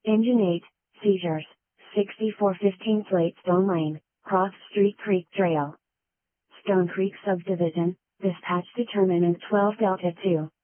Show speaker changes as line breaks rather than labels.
Engine 8, seizures, 6415 Slatestone Lane, Cross Street Creek Trail. Stone Creek Subdivision, dispatch determinant 12 Delta 2.